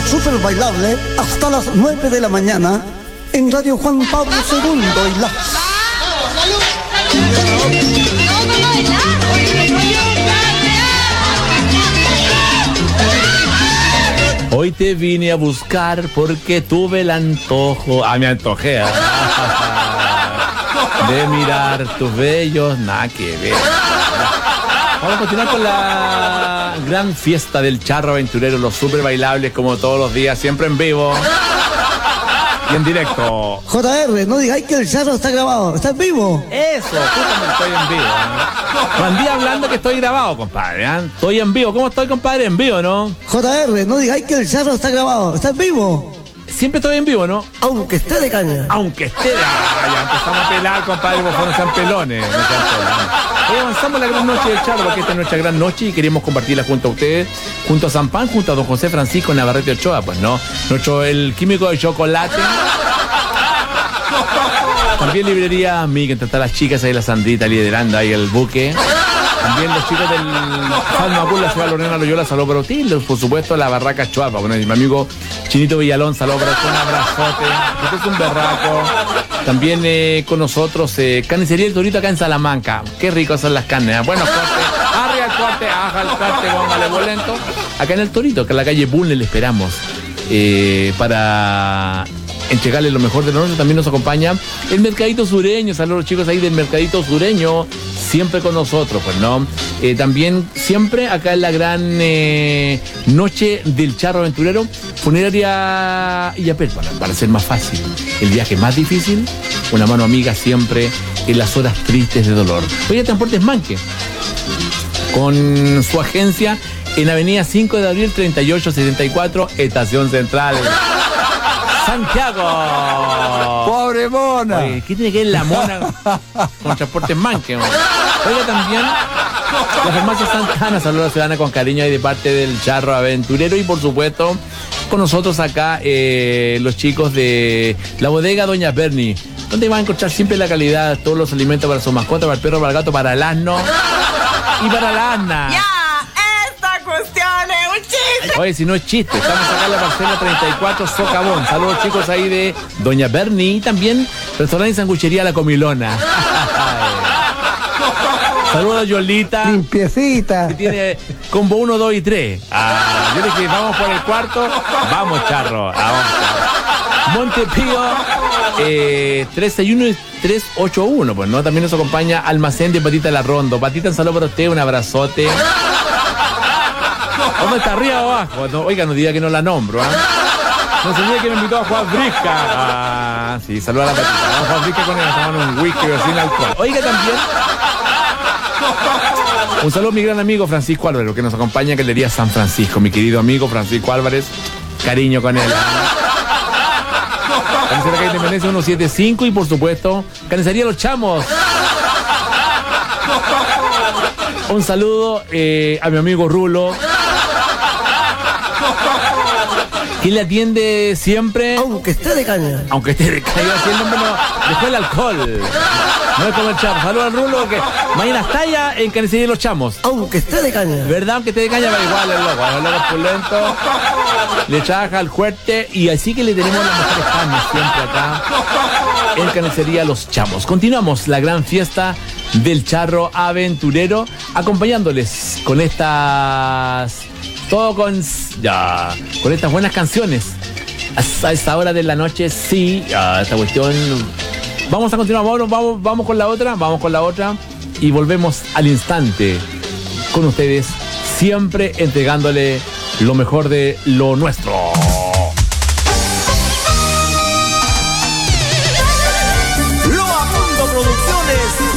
súper bailable hasta las 9 de la mañana en Radio Juan Pablo II y la... Hoy te vine a buscar porque tuve el antojo. Me antojé. De mirar tus bellos, nada que ver. Vamos a continuar con la gran fiesta del charro aventurero, los super bailables como todos los días, siempre en vivo y en directo. JR, no digáis que el charro está grabado, está en vivo. Eso, justamente estoy en vivo, ¿no? Andí hablando que estoy grabado, compadre, ¿eh? Estoy en vivo. ¿Cómo estoy, compadre? En vivo, ¿no? JR, no digáis que el charro está grabado, está en vivo. Siempre estoy en vivo, ¿no? Aunque esté de caña. Aunque esté de... ya empezamos a pelar, compadre, por favor, no sean pelones. No sean pelones. Hoy avanzamos la gran noche del charro, porque esta es nuestra gran noche y queremos compartirla junto a ustedes, junto a San Pan, junto a don José Francisco Navarrete Ochoa, pues, ¿no? El químico de chocolate. También librería Miguel, entre todas las chicas ahí, la Sandrita liderando ahí el buque. También los chicos del Salmapul, la ciudad Lorena Loyola, saludos para ti. Por supuesto, la Barraca Chuapa, bueno, mi amigo Chinito Villalón, saludos para ti, un abrazote. Este es un berraco. También con nosotros, Carnicería El Torito acá en Salamanca. Qué ricos son las carnes. Buenos cortes, arriba el corte, aja el corte, póngale bolento. Acá en El Torito, que en la calle Bulne le esperamos para entregarle lo mejor de la noche. También nos acompaña el Mercadito Sureño. Saludos a los chicos ahí del Mercadito Sureño, siempre con nosotros, pues, ¿no? También siempre acá en la gran noche del charro aventurero, funeraria Illapel, para ser más fácil. El viaje más difícil, una mano amiga siempre en las horas tristes de dolor. Oye, Transportes Manque, con su agencia en Avenida 5 de Abril 3874, Estación Central, Santiago. ¡Pobre mona! Oye, ¿qué tiene que ver la mona con Transportes Manque? Oiga, también la farmacia Santana, saludos a la ciudadana con cariño ahí de parte del charro aventurero. Y por supuesto, con nosotros acá los chicos de la bodega Doña Berni, donde van a encontrar siempre la calidad, todos los alimentos para su mascota, para el perro, para el gato, para el asno y para la asna. ¡Ya! ¡Esta cuestión es un chiste! Oye, si no es chiste, estamos acá en la parcela 34 Socavón. Saludos, chicos ahí de Doña Berni. Y también restaurante y sanguchería La Comilona. Saludos a Yolita. Limpiecita. Que tiene combo 1, 2 y 3. Yo dije, vamos por el cuarto. Vamos, charro. Vamos, charro. Montepío 361 y 381. Pues, ¿no? También nos acompaña Almacén de Patita La Rondo. Patita, un saludo para usted, un abrazote. ¿Dónde está, arriba o abajo? No, oiga, no diga que no la nombro, ¿eh? No se diga que me invitó a Juan Brisca. Sí, saluda a la Patita. Vamos a Juan Brisca con él, tomando un whisky sin alcohol. Oiga, también un saludo a mi gran amigo Francisco Álvarez, que nos acompaña en Galería San Francisco. Mi querido amigo Francisco Álvarez, cariño con él. Carnicería Calle Independencia 175 y por supuesto, Carnicería Los Chamos. Un saludo a mi amigo Rulo, que le atiende siempre. Aunque esté de caña. Aunque esté de caña, haciéndome después el alcohol. No es como el chamo. Saludos al Rulo, que mañana está ya en Carnicería Los Chamos. Aunque esté de caña. ¿Verdad? Aunque esté de caña, va igual el loco es pulento. Le trabaja al fuerte y así que le tenemos las mejores carnes siempre acá en Carnicería Los Chamos. Continuamos la gran fiesta del charro aventurero, acompañándoles con estas... Todo con estas buenas canciones. A esta hora de la noche, sí, esta cuestión. Vamos a continuar, vamos con la otra y volvemos al instante con ustedes, siempre entregándole lo mejor de lo nuestro.